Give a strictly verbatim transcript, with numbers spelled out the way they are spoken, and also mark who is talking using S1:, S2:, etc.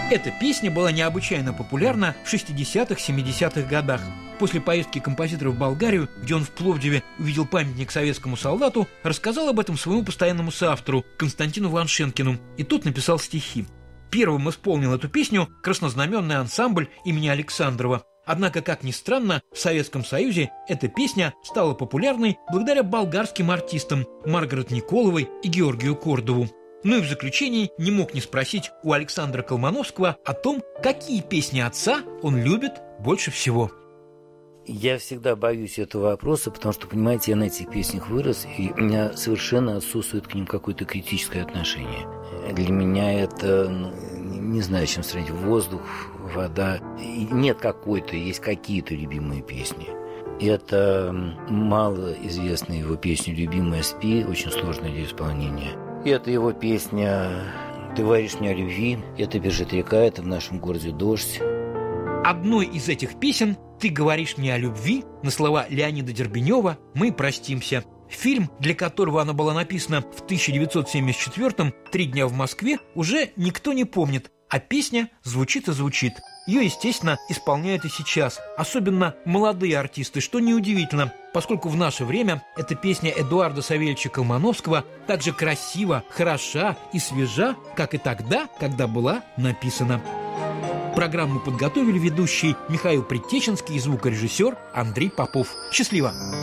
S1: Эта песня была необычайно популярна в шестидесятых-семидесятых годах. После поездки композитора в Болгарию, где он в Пловдиве увидел памятник советскому солдату, рассказал об этом своему постоянному соавтору Константину Ваншенкину, и тот написал стихи. Первым исполнил эту песню краснознаменный ансамбль имени Александрова. Однако, как ни странно, в Советском Союзе эта песня стала популярной благодаря болгарским артистам Маргарет Николовой и Георгию Кордову. Ну и в заключении не мог не спросить у Александра Колмановского о том, какие песни отца он любит больше всего.
S2: Я всегда боюсь этого вопроса, потому что, понимаете, я на этих песнях вырос, и у меня совершенно отсутствует к ним какое-то критическое отношение. Для меня это, ну, не знаю, чем сравнить, воздух, вода. И нет какой-то, есть какие-то любимые песни. Это малоизвестная его песня «Любимая, спи», очень сложная для исполнения. И это его песня «Ты говоришь мне о любви», это «Бежит река», это «В нашем городе дождь».
S1: Одной из этих песен «Ты говоришь мне о любви» на слова Леонида Дербенева «Мы простимся». Фильм, для которого она была написана в тысяча девятьсот семьдесят четвёртом, «Три дня в Москве», уже никто не помнит, а песня звучит и звучит. Ее, естественно, исполняют и сейчас, особенно молодые артисты, что неудивительно, поскольку в наше время эта песня Эдуарда Савельевича Колмановского так же красива, хороша и свежа, как и тогда, когда была написана. Программу подготовили ведущий Михаил Предтеченский и звукорежиссер Андрей Попов. Счастливо!